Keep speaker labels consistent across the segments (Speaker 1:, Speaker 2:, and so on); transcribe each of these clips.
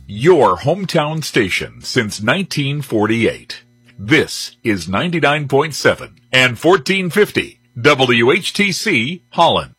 Speaker 1: your hometown station since 1948. This is 99.7 and 1450 WHTC Holland.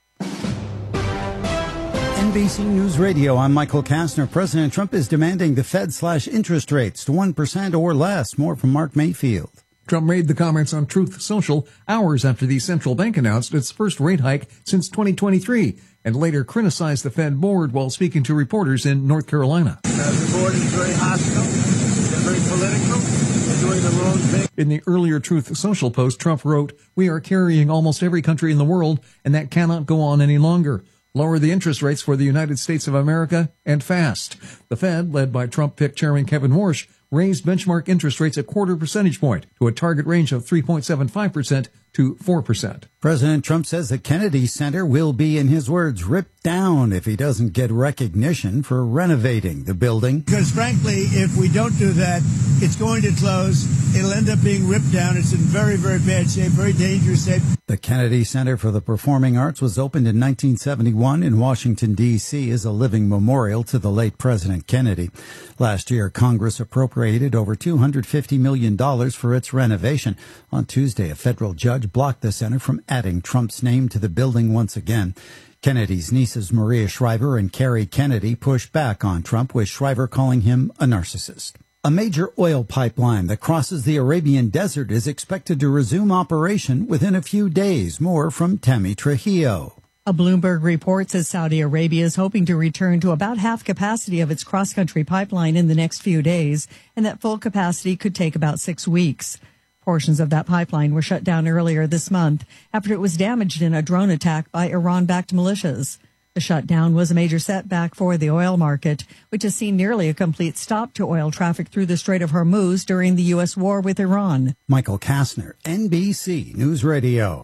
Speaker 2: NBC News Radio, I'm Michael Kastner. President Trump is demanding the Fed slash interest rates to 1% or less. More from Mark Mayfield.
Speaker 3: Trump made the comments on Truth Social hours after the central bank announced its first rate hike since 2023 and later criticized the Fed board while speaking to reporters in North Carolina.
Speaker 4: The board is very hostile, they're very political, they're doing the wrong thing.
Speaker 3: In the earlier Truth Social post, Trump wrote, "We are carrying almost every country in the world, and that cannot go on any longer. Lower the interest rates for the United States of America, and fast." The Fed, led by Trump-picked Chairman Kevin Warsh, raised benchmark interest rates a quarter percentage point to a target range of 3.75% to 4%.
Speaker 2: President Trump says the Kennedy Center will be, in his words, ripped down if he doesn't get recognition for renovating the building.
Speaker 4: Because frankly, if we don't do that, it's going to close. It'll end up being ripped down. It's in very, very bad shape, very dangerous shape.
Speaker 2: The Kennedy Center for the Performing Arts was opened in 1971 in Washington, D.C. as a living memorial to the late President Kennedy. Last year, Congress appropriated over $250 million for its renovation. On Tuesday, a federal judge blocked the center from adding Trump's name to the building once again. Kennedy's nieces Maria Shriver and Carrie Kennedy pushed back on Trump, with Shriver calling him a narcissist. A major oil pipeline that crosses the Arabian Desert is expected to resume operation within a few days. More from Tammy Trujillo.
Speaker 5: A Bloomberg report says Saudi Arabia is hoping to return to about half capacity of its cross-country pipeline in the next few days, and that full capacity could take about 6 weeks. Portions of that pipeline were shut down earlier this month after it was damaged in a drone attack by Iran-backed militias. The shutdown was a major setback for the oil market, which has seen nearly a complete stop to oil traffic through the Strait of Hormuz during the U.S. war with Iran.
Speaker 2: Michael Kastner, NBC News Radio.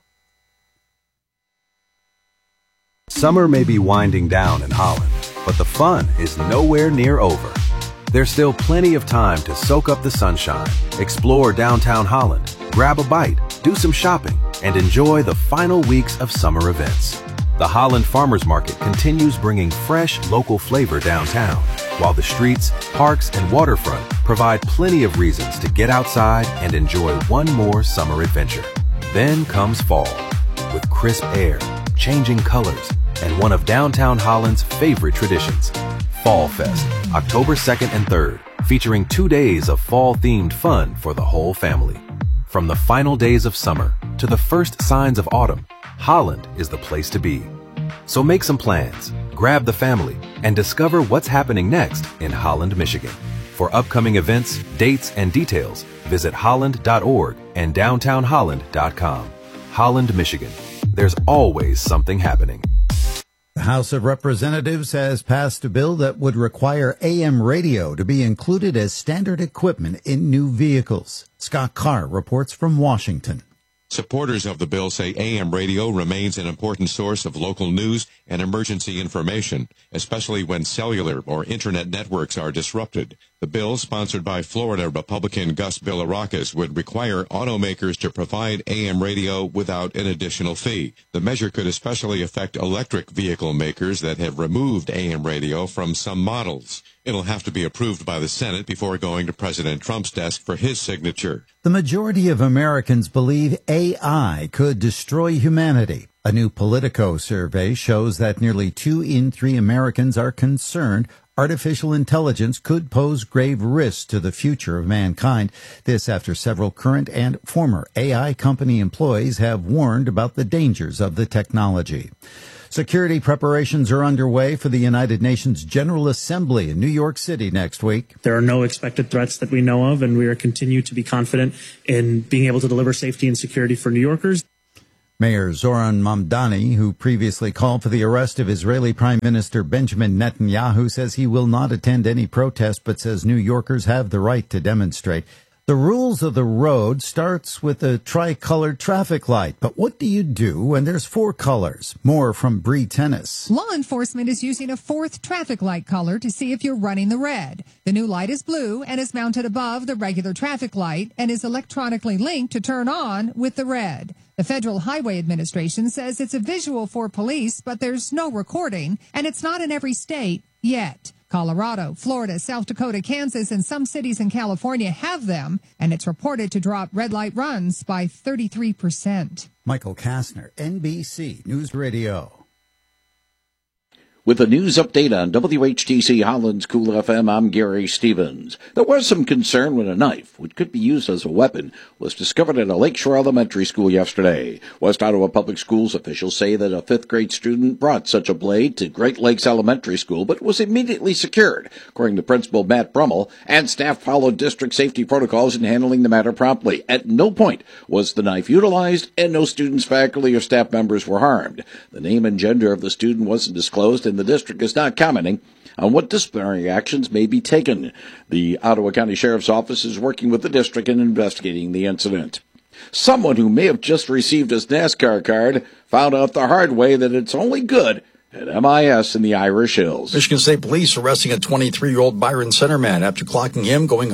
Speaker 6: Summer may be winding down in Holland, but the fun is nowhere near over. There's still plenty of time to soak up the sunshine, explore downtown Holland, grab a bite, do some shopping, and enjoy the final weeks of summer events. The Holland Farmers Market continues bringing fresh, local flavor downtown, while the streets, parks, and waterfront provide plenty of reasons to get outside and enjoy one more summer adventure. Then comes fall, with crisp air, changing colors, and one of downtown Holland's favorite traditions, Fall Fest, October 2nd and 3rd, featuring 2 days of fall-themed fun for the whole family. From the final days of summer to the first signs of autumn, Holland is the place to be. So make some plans, grab the family, and discover what's happening next in Holland, Michigan. For upcoming events, dates, and details, visit holland.org and downtownholland.com. Holland, Michigan. There's always something happening.
Speaker 2: The House of Representatives has passed a bill that would require AM radio to be included as standard equipment in new vehicles. Scott Carr reports from Washington.
Speaker 7: Supporters of the bill say AM radio remains an important source of local news and emergency information, especially when cellular or internet networks are disrupted. The bill, sponsored by Florida Republican Gus Bilirakis, would require automakers to provide AM radio without an additional fee. The measure could especially affect electric vehicle makers that have removed AM radio from some models. It'll have to be approved by the Senate before going to President Trump's desk for his signature.
Speaker 2: The majority of Americans believe AI could destroy humanity. A new Politico survey shows that nearly 2 in 3 Americans are concerned artificial intelligence could pose grave risks to the future of mankind. This after several current and former AI company employees have warned about the dangers of the technology. Security preparations are underway for the United Nations General Assembly in New York City next week.
Speaker 8: There are no expected threats that we know of, and we are continue to be confident in being able to deliver safety and security for New Yorkers.
Speaker 2: Mayor Zoran Mamdani, who previously called for the arrest of Israeli Prime Minister Benjamin Netanyahu, says he will not attend any protest, but says New Yorkers have the right to demonstrate. The rules of the road starts with a tricolored traffic light. But what do you do when there's 4 colors? More from Bree Tennis.
Speaker 9: Law enforcement is using a 4th traffic light color to see if you're running the red. The new light is blue and is mounted above the regular traffic light and is electronically linked to turn on with the red. The Federal Highway Administration says it's a visual for police, but there's no recording, and it's not in every state yet. Colorado, Florida, South Dakota, Kansas, and some cities in California have them, and it's reported to drop red light runs by 33%.
Speaker 2: Michael Kastner, NBC News Radio.
Speaker 10: With a news update on WHTC Holland's Cool FM, I'm Gary Stevens. There was some concern when a knife, which could be used as a weapon, was discovered at a Lakeshore Elementary School yesterday. West Ottawa Public Schools officials say that a fifth-grade student brought such a blade to Great Lakes Elementary School, but was immediately secured. According to Principal Matt Brummel, and staff followed district safety protocols in handling the matter promptly. At no point was the knife utilized, and no students, faculty, or staff members were harmed. The name and gender of the student wasn't disclosed, and the district is not commenting on what disciplinary actions may be taken. The Ottawa County Sheriff's Office is working with the district in investigating the incident. Someone who may have just received his NASCAR card found out the hard way that it's only good at MIS in the Irish Hills.
Speaker 11: Michigan State Police arresting a 23-year-old Byron Centerman after clocking him going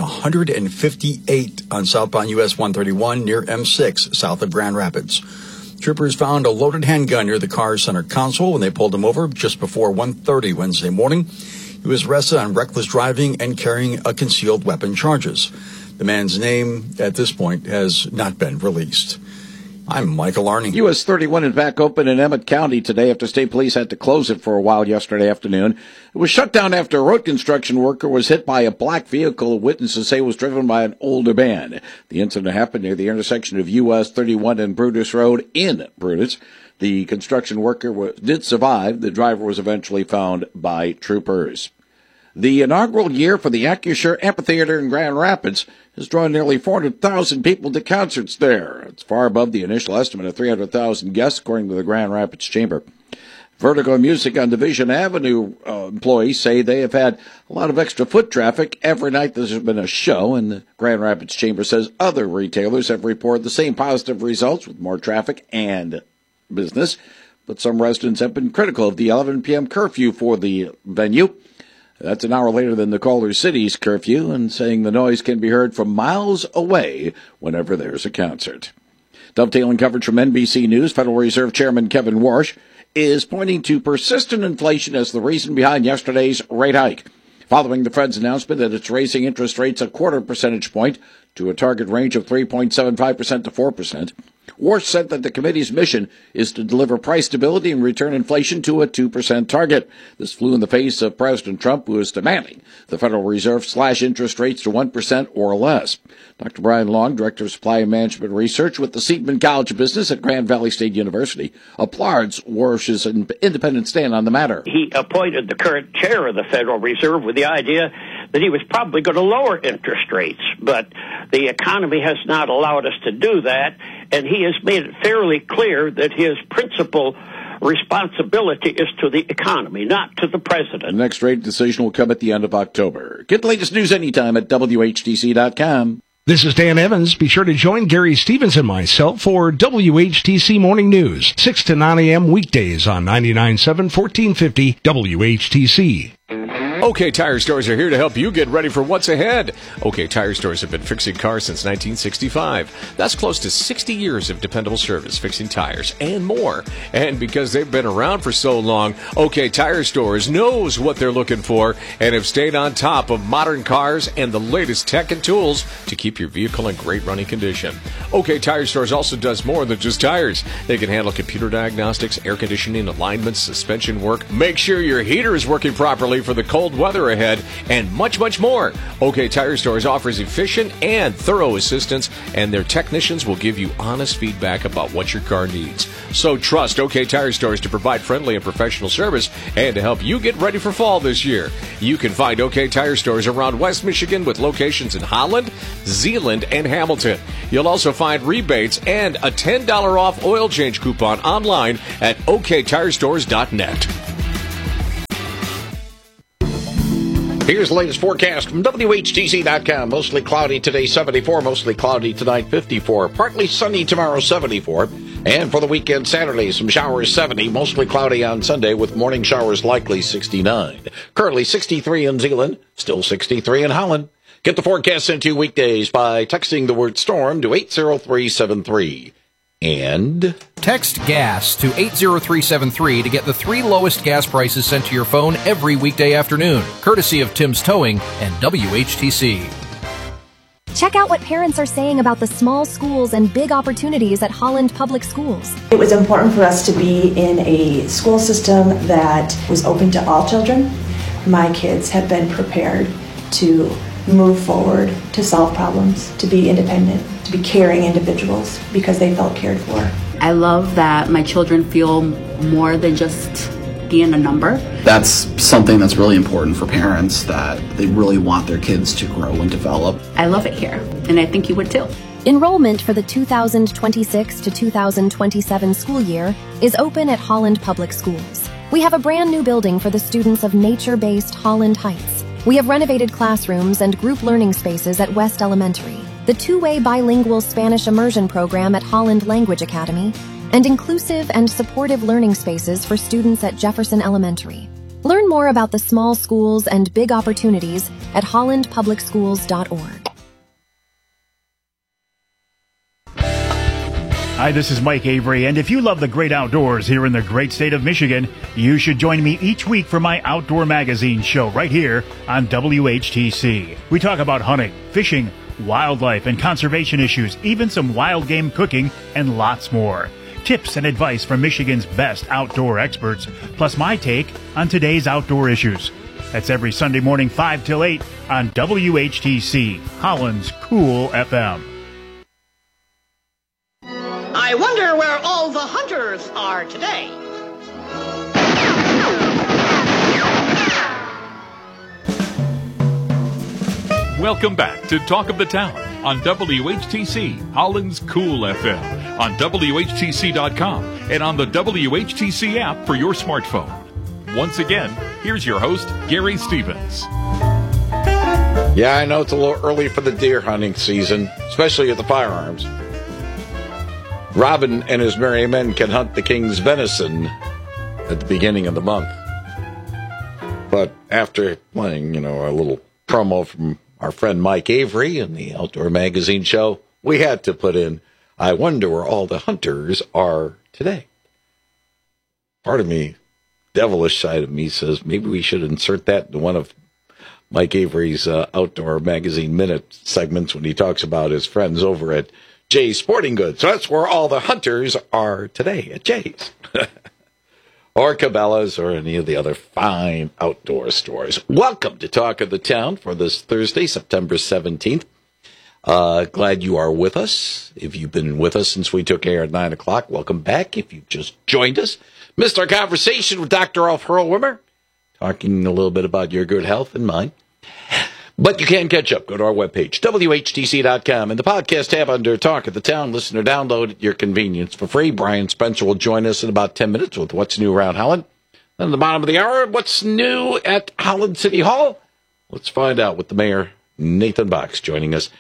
Speaker 11: 158 on southbound US 131 near M6 south of Grand Rapids. Troopers found a loaded handgun near the car's center console when they pulled him over just before 1:30 Wednesday morning. He was arrested on reckless driving and carrying a concealed weapon charges. The man's name at this point has not been released. I'm Michael Arning.
Speaker 10: US 31 is back open in Emmett County today after state police had to close it for a while yesterday afternoon. It was shut down after a road construction worker was hit by a black vehicle witnesses say was driven by an older man. The incident happened near the intersection of US 31 and Brutus Road in Brutus. The construction worker did survive. The driver was eventually found by troopers. The inaugural year for the Acusure Amphitheater in Grand Rapids has drawn nearly 400,000 people to concerts there. It's far above the initial estimate of 300,000 guests, according to the Grand Rapids Chamber. Vertigo Music on Division Avenue employees say they have had a lot of extra foot traffic every night there's been a show, and the Grand Rapids Chamber says other retailers have reported the same positive results with more traffic and business, but some residents have been critical of the 11 p.m. curfew for the venue. That's an hour later than the Culver City's curfew, and saying the noise can be heard from miles away whenever there's a concert. Dovetailing coverage from NBC News, Federal Reserve Chairman Kevin Warsh is pointing to persistent inflation as the reason behind yesterday's rate hike. Following the Fed's announcement that it's raising interest rates a quarter percentage point to a target range of 3.75% to 4%, Warsh said that the committee's mission is to deliver price stability and return inflation to a 2% target. This flew in the face of President Trump, who is demanding the Federal Reserve slash interest rates to 1% or less. Dr. Brian Long, Director of Supply and Management Research with the Seidman College of Business at Grand Valley State University, applauds Warsh's independent stand on the matter.
Speaker 12: He appointed the current chair of the Federal Reserve with the idea that he was probably going to lower interest rates, but the economy has not allowed us to do that, and he has made it fairly clear that his principal responsibility is to the economy, not to the president.
Speaker 10: The next rate decision will come at the end of October. Get the latest news anytime at WHTC.com.
Speaker 13: This is Dan Evans. Be sure to join Gary Stevens and myself for WHTC Morning News, 6 to 9 a.m. weekdays on 99.7 1450 WHTC.
Speaker 14: OK Tire Stores are here to help you get ready for what's ahead. OK Tire Stores have been fixing cars since 1965. That's close to 60 years of dependable service, fixing tires and more. And because they've been around for so long, OK Tire Stores knows what they're looking for and have stayed on top of modern cars and the latest tech and tools to keep your vehicle in great running condition. OK Tire Stores also does more than just tires. They can handle computer diagnostics, air conditioning, alignments, suspension work, make sure your heater is working properly for the cold weather ahead, and much, much more. OK Tire Stores offers efficient and thorough assistance, and their technicians will give you honest feedback about what your car needs. So trust OK Tire Stores to provide friendly and professional service and to help you get ready for fall this year. You can find OK Tire Stores around West Michigan with locations in Holland, Zeeland, and Hamilton. You'll also find rebates and a $10 off oil change coupon online at oktirestores.net.
Speaker 10: Here's the latest forecast from WHTC.com. Mostly cloudy today, 74. Mostly cloudy tonight, 54. Partly sunny tomorrow, 74. And for the weekend, Saturday, some showers, 70. Mostly cloudy on Sunday with morning showers likely, 69. Currently 63 in Zeeland, still 63 in Holland. Get the forecast sent to you weekdays by texting the word storm to 80373.
Speaker 15: And text GAS to 80373 to get the 3 lowest gas prices sent to your phone every weekday afternoon, courtesy of Tim's Towing and WHTC.
Speaker 16: Check out what parents are saying about the small schools and big opportunities at Holland Public Schools.
Speaker 17: It was important for us to be in a school system that was open to all children. My kids have been prepared to move forward, to solve problems, to be independent, to be caring individuals because they felt cared for.
Speaker 18: I love that my children feel more than just being a number.
Speaker 19: That's something that's really important for parents, that they really want their kids to grow and develop.
Speaker 18: I love it here, and I think you would too.
Speaker 16: Enrollment for the 2026 to 2027 school year is open at Holland Public Schools. We have a brand new building for the students of nature-based Holland Heights. We have renovated classrooms and group learning spaces at West Elementary, the 2-way bilingual Spanish immersion program at Holland Language Academy, and inclusive and supportive learning spaces for students at Jefferson Elementary. Learn more about the small schools and big opportunities at hollandpublicschools.org.
Speaker 20: Hi, this is Mike Avery, and if you love the great outdoors here in the great state of Michigan, you should join me each week for my Outdoor Magazine show right here on WHTC. We talk about hunting, fishing, wildlife, and conservation issues, even some wild game cooking, and lots more. Tips and advice from Michigan's best outdoor experts, plus my take on today's outdoor issues. That's every Sunday morning 5 till 8 on WHTC, Holland's Cool FM.
Speaker 21: I wonder where all the hunters are today.
Speaker 1: Welcome back to Talk of the Town on WHTC, Holland's Cool FM, on WHTC.com, and on the WHTC app for your smartphone. Once again, here's your host, Gary Stevens.
Speaker 10: Yeah, I know it's a little early for the deer hunting season, especially at the firearms. Robin and his merry men can hunt the king's venison at the beginning of the month. But after playing, a little promo from our friend Mike Avery in the Outdoor Magazine show, we had to put in, I wonder where all the hunters are today. Part of me, devilish side of me, says maybe we should insert that into one of Mike Avery's Outdoor Magazine Minute segments when he talks about his friends over at Jay's Sporting Goods. So that's where all the hunters are today, at Jay's. Or Cabela's or any of the other fine outdoor stores. Welcome to Talk of the Town for this Thursday, September 17th. Glad you are with us. If you've been with us since we took air at 9 o'clock, welcome back. If you've just joined us, missed our conversation with Dr. Alf Hurlwimmer, talking a little bit about your good health and mine. But you can catch up. Go to our webpage, WHTC.com, and the podcast tab under Talk of the Town. Listen or download at your convenience for free. Brian Spencer will join us in about 10 minutes with What's New Around Holland. Then at the bottom of the hour, What's New at Holland City Hall? Let's find out with the Mayor, Nathan Box, joining us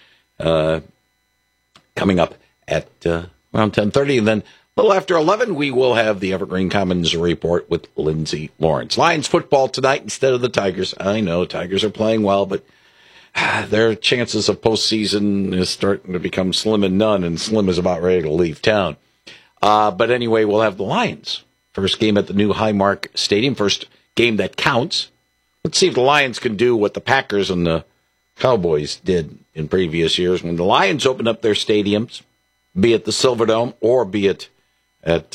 Speaker 10: coming up at around 10:30. And then a little after 11, we will have the Evergreen Commons Report with Lindsay Lawrence. Lions football tonight instead of the Tigers. I know Tigers are playing well, but their chances of postseason is starting to become slim and none, and Slim is about ready to leave town. But anyway, we'll have the Lions. First game at the new Highmark Stadium. First game that counts. Let's see if the Lions can do what the Packers and the Cowboys did in previous years. When the Lions opened up their stadiums, be it the Silverdome or be it at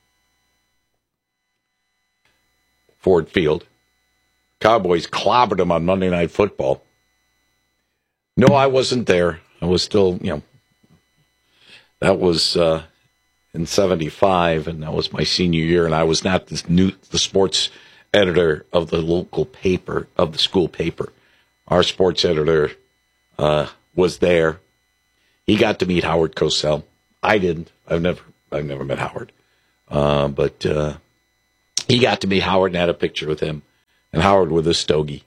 Speaker 10: Ford Field, Cowboys clobbered them on Monday Night Football. No, I wasn't there. I was still, that was in 75, and that was my senior year, and I was not the sports editor of the local paper, of the school paper. Our sports editor was there. He got to meet Howard Cosell. I didn't. I've never met Howard. But he got to meet Howard and had a picture with him. And Howard with a stogie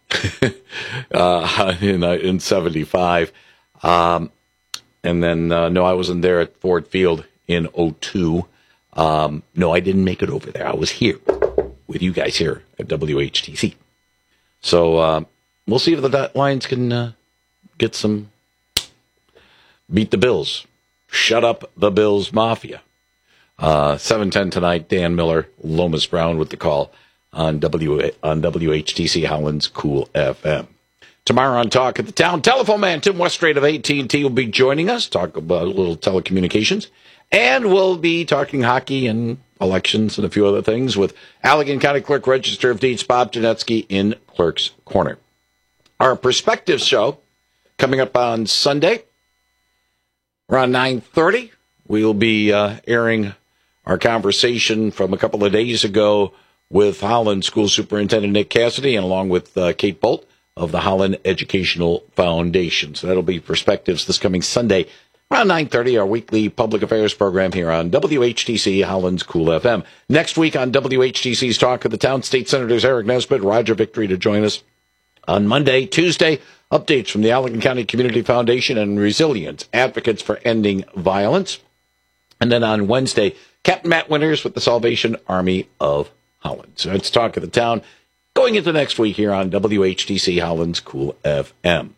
Speaker 10: in 75. And then, no, I wasn't there at Ford Field in 02. No, I didn't make it over there. I was here with you guys here at WHTC. So we'll see if the Lions can beat the Bills. Shut up the Bills Mafia. 7:10 tonight, Dan Miller, Lomas Brown with the call on WHTC Holland's Cool FM. Tomorrow on Talk of the Town, telephone man Tim Westrate of AT&T will be joining us, talk about a little telecommunications, and we'll be talking hockey and elections and a few other things with Allegan County Clerk Register of Deeds Bob Janetsky in Clerk's Corner. Our Perspectives show coming up on Sunday around 9:30. We'll be airing our conversation from a couple of days ago with Holland School Superintendent Nick Cassidy and along with Kate Bolt of the Holland Educational Foundation. So that'll be Perspectives this coming Sunday around 9:30, our weekly public affairs program here on WHTC Holland's Cool FM. Next week on WHTC's Talk of the Town, State Senators Eric Nesbitt, Roger Victory to join us. On Monday, Tuesday, updates from the Allegan County Community Foundation and Resilience, Advocates for Ending Violence. And then on Wednesday, Captain Matt Winters with the Salvation Army of Holland. So it's Talk of the Town going into next week here on WHTC Holland's Cool FM.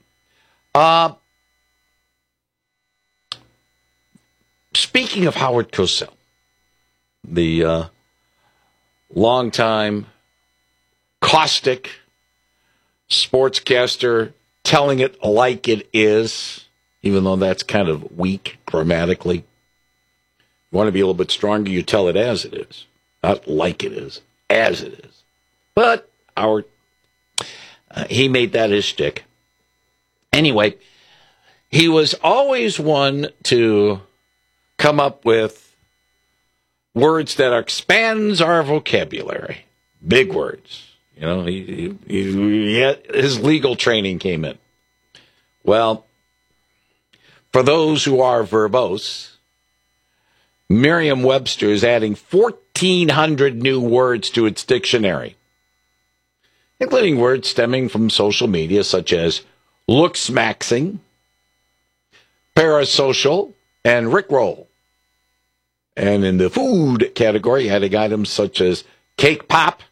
Speaker 10: Speaking of Howard Cosell, the longtime caustic sportscaster telling it like it is, even though that's kind of weak grammatically. You want to be a little bit stronger, you tell it as it is. Not like it is, as it is. But Howard, he made that his shtick. Anyway, he was always one to come up with words that expands our vocabulary. Big words. You know, his legal training came in. Well, for those who are verbose, Merriam-Webster is adding 1,400 new words to its dictionary, including words stemming from social media such as looksmaxing, parasocial, and rickroll. And in the food category, adding items such as cake pop,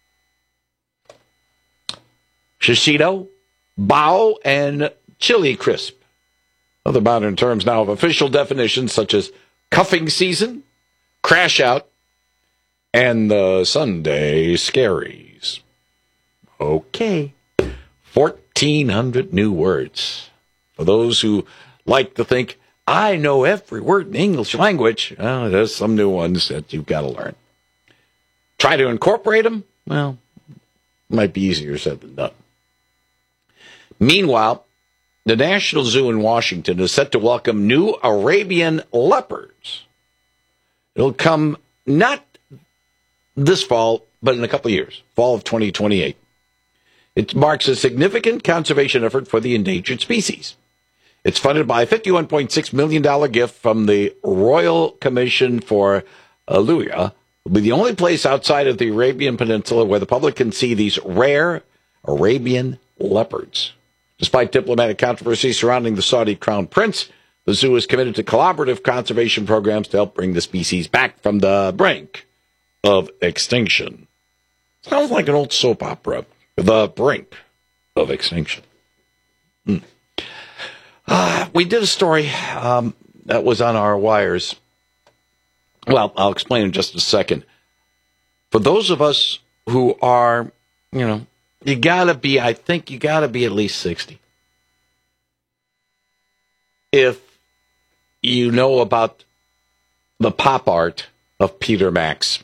Speaker 10: shishito, bao, and chili crisp. Other modern terms now have official definitions such as cuffing season, crash out, and the Sunday scaries. Okay. 1,400 new words. For those who like to think, I know every word in the English language, there's some new ones that you've got to learn. Try to incorporate them? Well, it might be easier said than done. Meanwhile, the National Zoo in Washington is set to welcome new Arabian leopards. It'll come not this fall, but in a couple of years, fall of 2028. It marks a significant conservation effort for the endangered species. It's funded by a $51.6 million gift from the Royal Commission for Aluya. It'll be the only place outside of the Arabian Peninsula where the public can see these rare Arabian leopards. Despite diplomatic controversy surrounding the Saudi crown prince, the zoo is committed to collaborative conservation programs to help bring the species back from the brink of extinction. Sounds like an old soap opera. The brink of extinction. We did a story that was on our wires. Well, I'll explain in just a second. For those of us who are, you gotta be at least 60. If you know about the pop art of Peter Max.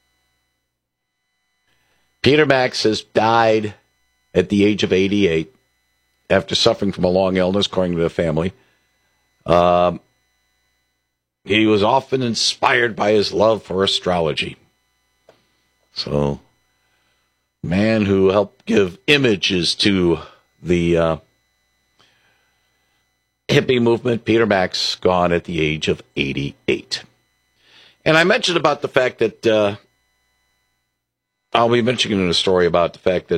Speaker 10: Peter Max has died at the age of 88 after suffering from a long illness, according to the family. He was often inspired by his love for astrology. So, man who helped give images to the hippie movement, Peter Max, gone at the age of 88. And I mentioned about the fact that I'll be mentioning in a story about the fact that